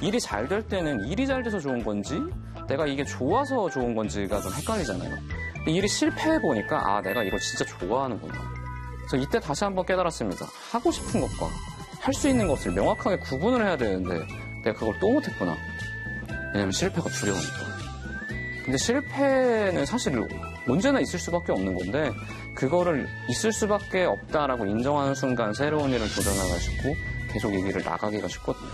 일이 잘 될 때는 일이 잘 돼서 좋은 건지 내가 이게 좋아서 좋은 건지가 좀 헷갈리잖아요. 근데 일이 실패해보니까 내가 이거 진짜 좋아하는구나. 그래서 이때 다시 한번 깨달았습니다. 하고 싶은 것과 할 수 있는 것을 명확하게 구분을 해야 되는데 내가 그걸 또 못했구나. 왜냐면 실패가 두려우니까. 근데 실패는 사실 언제나 있을 수밖에 없는 건데 그거를 있을 수밖에 없다라고 인정하는 순간 새로운 일을 도전하기가 쉽고 계속 이 길을 나가기가 쉽거든요.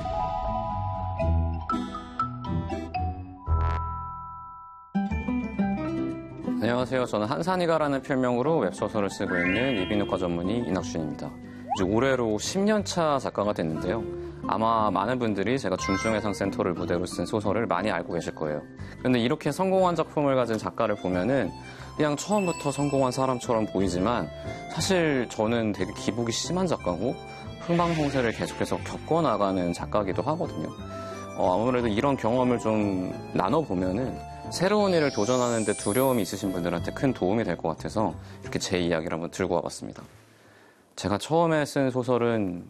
안녕하세요. 저는 한산이가라는 필명으로 웹소설을 쓰고 있는 이비인후과 전문의 이낙준입니다. 이제 올해로 10년차 작가가 됐는데요. 아마 많은 분들이 제가 중증외상센터를 무대로 쓴 소설을 많이 알고 계실 거예요. 그런데 이렇게 성공한 작품을 가진 작가를 보면은 그냥 처음부터 성공한 사람처럼 보이지만 사실 저는 되게 기복이 심한 작가고 흥망성쇠를 계속해서 겪어나가는 작가이기도 하거든요. 아무래도 이런 경험을 좀 나눠보면은 새로운 일을 도전하는데 두려움이 있으신 분들한테 큰 도움이 될 것 같아서 이렇게 제 이야기를 한번 들고 와봤습니다. 제가 처음에 쓴 소설은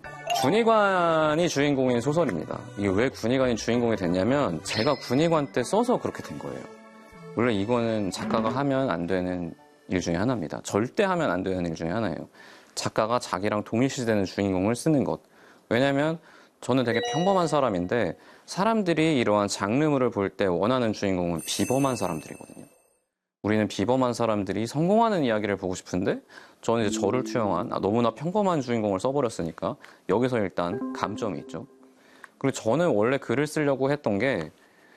군의관이 주인공인 소설입니다. 이게 왜 군의관이 주인공이 됐냐면 제가 군의관 때 써서 그렇게 된 거예요. 원래 이거는 작가가 하면 안 되는 일 중에 하나입니다. 절대 하면 안 되는 일 중에 하나예요. 작가가 자기랑 동일시되는 주인공을 쓰는 것. 왜냐면 저는 되게 평범한 사람인데 사람들이 이러한 장르물을 볼 때 원하는 주인공은 비범한 사람들이거든요. 우리는 비범한 사람들이 성공하는 이야기를 보고 싶은데 저는 이제 저를 투영한 너무나 평범한 주인공을 써버렸으니까 여기서 일단 감점이 있죠. 그리고 저는 원래 글을 쓰려고 했던 게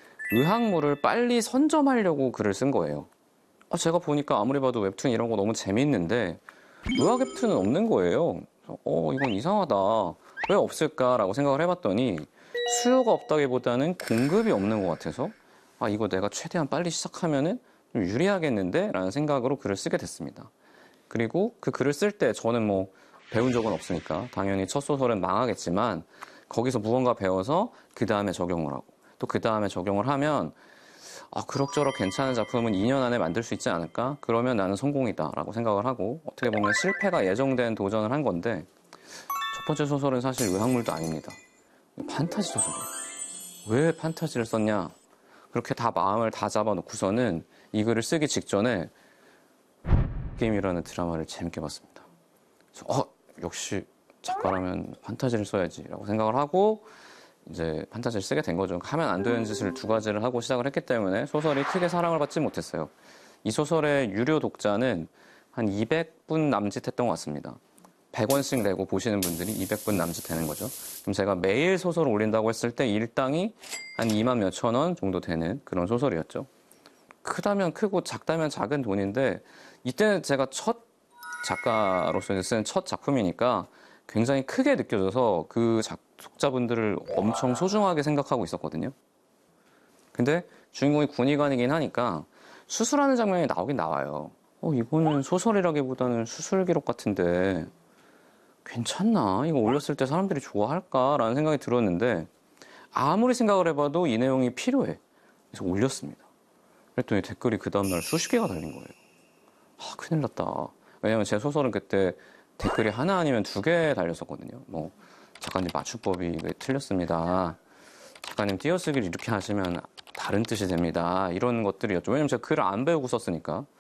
의학물을 빨리 선점하려고 글을 쓴 거예요. 제가 보니까 아무리 봐도 웹툰 이런 거 너무 재밌는데 의학 웹툰은 없는 거예요. 이건 이상하다. 왜 없을까라고 생각을 해봤더니 수요가 없다기보다는 공급이 없는 것 같아서 이거 내가 최대한 빨리 시작하면은 좀 유리하겠는데? 라는 생각으로 글을 쓰게 됐습니다. 그리고 그 글을 쓸 때 저는 뭐 배운 적은 없으니까 당연히 첫 소설은 망하겠지만 거기서 무언가 배워서 그 다음에 적용을 하고 또 그 다음에 적용을 하면 그럭저럭 괜찮은 작품은 2년 안에 만들 수 있지 않을까? 그러면 나는 성공이다 라고 생각을 하고 어떻게 보면 실패가 예정된 도전을 한 건데 첫 번째 소설은 사실 의학물도 아닙니다. 판타지 소설이에요. 왜 판타지를 썼냐? 그렇게 다 마음을 다 잡아놓고서는 이 글을 쓰기 직전에 게임이라는 드라마를 재밌게 봤습니다. 그래서 역시 작가라면 판타지를 써야지 라고 생각을 하고 이제 판타지를 쓰게 된 거죠. 하면 안 되는 짓을 두 가지를 하고 시작을 했기 때문에 소설이 크게 사랑을 받지 못했어요. 이 소설의 유료 독자는 한 200분 남짓 했던 것 같습니다. 100원씩 내고 보시는 분들이 200분 남짓 되는 거죠. 그럼 제가 매일 소설을 올린다고 했을 때 일당이 한 2만 몇천 원 정도 되는 그런 소설이었죠. 크다면 크고 작다면 작은 돈인데 이때는 제가 첫 작가로서 쓴 첫 작품이니까 굉장히 크게 느껴져서 그 독자분들을 엄청 소중하게 생각하고 있었거든요. 근데 주인공이 군의관이긴 하니까 수술하는 장면이 나오긴 나와요. 이거는 소설이라기보다는 수술 기록 같은데 괜찮나? 이거 올렸을 때 사람들이 좋아할까라는 생각이 들었는데 아무리 생각을 해봐도 이 내용이 필요해. 그래서 올렸습니다. 그랬더니 댓글이 그 다음날 수십 개가 달린 거예요. 큰일 났다. 왜냐면 제 소설은 그때 댓글이 하나 아니면 2개 달렸었거든요. 작가님 맞춤법이 틀렸습니다. 작가님 띄어쓰기를 이렇게 하시면 다른 뜻이 됩니다. 이런 것들이었죠. 왜냐면 제가 글을 안 배우고 썼으니까.